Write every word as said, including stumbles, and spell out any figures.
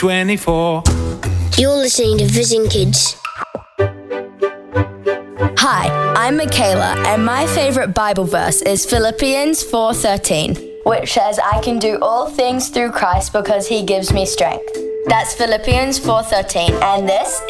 twenty-four. You're listening to Vision Kids. Hi, I'm Michaela, and my favorite Bible verse is Philippians four thirteen, which says I can do all things through Christ because he gives me strength. That's Philippians four thirteen, and this